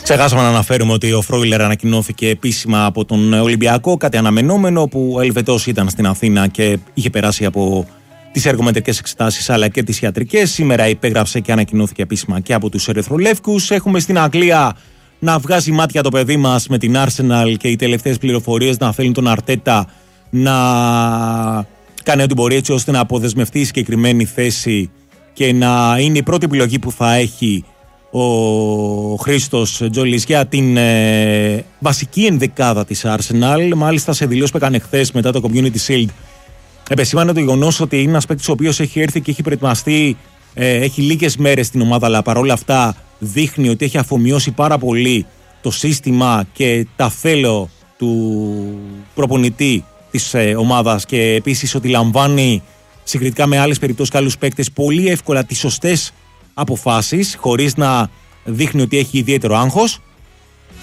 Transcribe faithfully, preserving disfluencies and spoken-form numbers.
Ξεχάσαμε να αναφέρουμε ότι ο Φρόιλερ ανακοινώθηκε επίσημα από τον Ολυμπιακό, κάτι αναμενόμενο, που ο Ελβετός ήταν στην Αθήνα και είχε περάσει από τις εργομετρικές εξετάσεις αλλά και τις ιατρικές. Σήμερα υπέγραψε και ανακοινώθηκε επίσημα και από τους ερυθρολεύκους. Έχουμε στην Αγγλία να βγάζει μάτια το παιδί μας με την Arsenal και οι τελευταίες πληροφορίες να θέλουν τον Αρτέτα να κάνει ό,τι μπορεί έτσι ώστε να αποδεσμευτεί η συγκεκριμένη θέση και να είναι η πρώτη επιλογή που θα έχει ο Χρήστος Τζόλης για την ε, βασική ενδεκάδα της Arsenal. Μάλιστα σε δηλώσεις που έκανε χθες μετά το Community Shield επεσήμανε το γεγονός ότι είναι ένας παίκτης ο οποίος έχει έρθει και έχει προετοιμαστεί, ε, έχει λίγες μέρες στην ομάδα, αλλά παρόλα αυτά δείχνει ότι έχει αφομοιώσει πάρα πολύ το σύστημα και τα θέλω του προπονητή της ε, ομάδας, και επίσης ότι λαμβάνει συγκριτικά με άλλες περιπτώσεις και άλλους παίκτες πολύ εύκολα τις σωστές αποφάσεις χωρίς να δείχνει ότι έχει ιδιαίτερο άγχος.